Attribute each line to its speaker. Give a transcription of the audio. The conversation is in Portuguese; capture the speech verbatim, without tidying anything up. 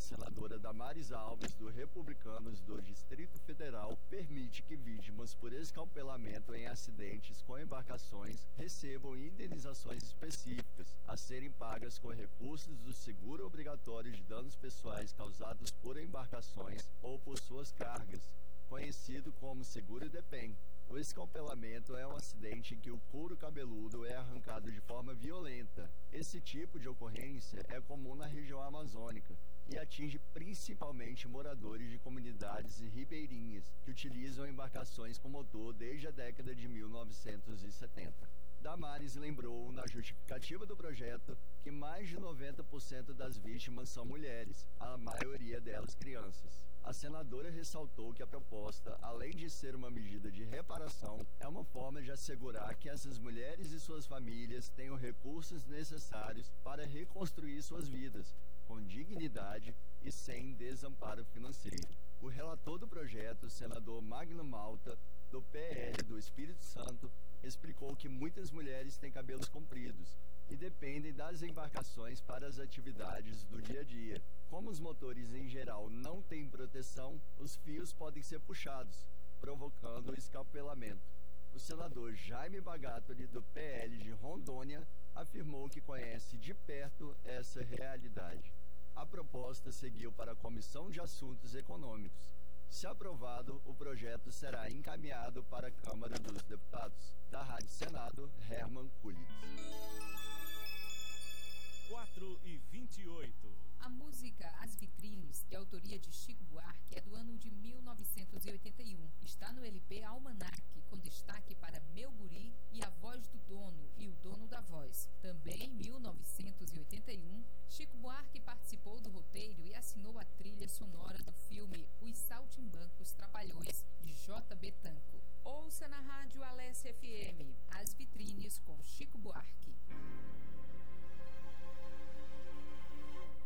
Speaker 1: senadora Damares Alves, do Republicanos do Distrito Federal, permite que vítimas por escalpelamento em acidentes com embarcações recebam indenizações específicas a serem pagas com recursos do seguro obrigatório de danos pessoais causados por embarcações ou por suas cargas, conhecido como seguro DEPEN. O escalpelamento é um acidente em que o couro cabeludo é arrancado de forma violenta. Esse tipo de ocorrência é comum na região amazônica e atinge principalmente moradores de comunidades ribeirinhas que utilizam embarcações com motor desde a década de mil novecentos e setenta. Damares lembrou na justificativa do projeto que mais de noventa por cento das vítimas são mulheres, a maioria delas crianças. A senadora ressaltou que a proposta, além de ser uma medida de reparação, é uma forma de assegurar que essas mulheres e suas famílias tenham recursos necessários para reconstruir suas vidas, com dignidade e sem desamparo financeiro. O relator do projeto, o senador Magno Malta, do P L do Espírito Santo, explicou que muitas mulheres têm cabelos compridos e dependem das embarcações para as atividades do dia a dia. Como os motores em geral não têm proteção, os fios podem ser puxados, provocando escalpelamento. O senador Jaime Bagatoli, do P L de Rondônia, afirmou que conhece de perto essa realidade. A proposta seguiu para a Comissão de Assuntos Econômicos. Se aprovado, o projeto será encaminhado para a Câmara dos Deputados. Da Rádio Senado, Herman Kulitz.
Speaker 2: quatro e vinte e oito.
Speaker 3: A música As Vitrines, de autoria de